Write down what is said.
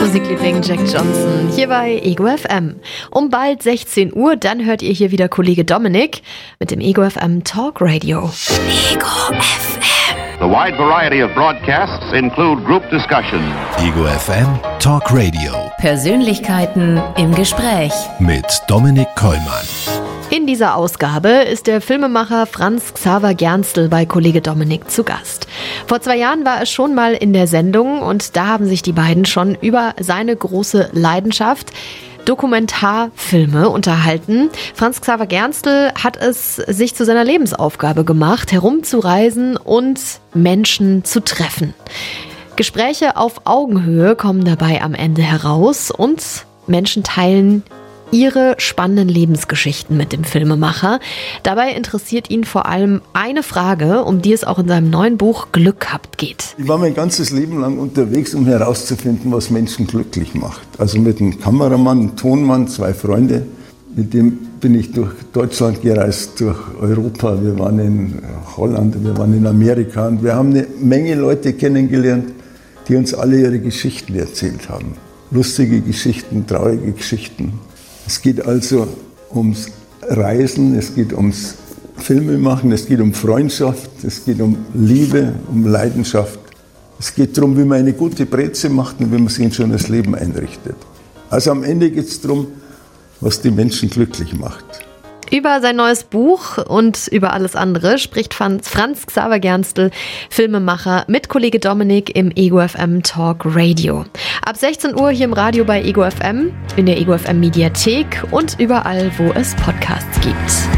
Musikliebling Jack Johnson hier bei Ego FM. Um bald 16 Uhr, dann hört ihr hier wieder Kollege Dominik mit dem Ego FM Talk Radio. Ego FM. The wide variety of broadcasts include group discussion. Ego FM Talk Radio. Persönlichkeiten im Gespräch Mit Dominik Kollmann. In dieser Ausgabe ist der Filmemacher Franz Xaver Gernstel bei Kollege Dominik zu Gast. Vor 2 Jahren war er schon mal in der Sendung und da haben sich die beiden schon über seine große Leidenschaft Dokumentarfilme unterhalten. Franz Xaver Gernstel hat es sich zu seiner Lebensaufgabe gemacht, herumzureisen und Menschen zu treffen. Gespräche auf Augenhöhe kommen dabei am Ende heraus und Menschen teilen ihre spannenden Lebensgeschichten mit dem Filmemacher. Dabei interessiert ihn vor allem eine Frage, um die es auch in seinem neuen Buch Glück habt geht. Ich war mein ganzes Leben lang unterwegs, um herauszufinden, was Menschen glücklich macht. Also mit einem Kameramann, einem Tonmann, 2 Freunde. Mit dem bin ich durch Deutschland gereist, durch Europa. Wir waren in Holland, wir waren in Amerika. Und wir haben eine Menge Leute kennengelernt, die uns alle ihre Geschichten erzählt haben. Lustige Geschichten, traurige Geschichten. Es geht also ums Reisen, es geht ums Filmemachen, es geht um Freundschaft, es geht um Liebe, um Leidenschaft. Es geht darum, wie man eine gute Breze macht und wie man sich ein schönes Leben einrichtet. Also am Ende geht es darum, was die Menschen glücklich macht. Über sein neues Buch und über alles andere spricht Franz Xaver Gernstel, Filmemacher, mit Kollege Dominik im Ego FM Talk Radio. Ab 16 Uhr hier im Radio bei Ego FM, in der Ego FM Mediathek und überall, wo es Podcasts gibt.